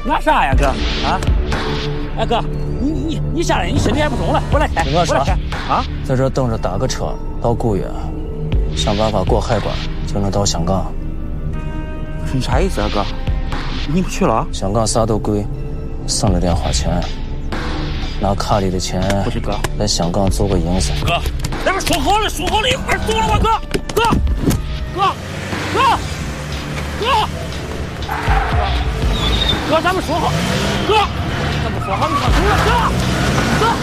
干啥呀，哥？啊？哎，哥，你下来，你身体还不中了，我来开， 你干啥？ 啊？ 在这等着打个车到固原，想办法过海关，就能到香港。 你啥意思啊，哥？你不去了？ 香港啥都贵，省着点花钱，拿卡里的钱， 不是哥， 在香港做个营生。 哥，咱们说好了，一块儿走了吗？哥，咱们说好，哥，咱们说好一块儿走了，哥。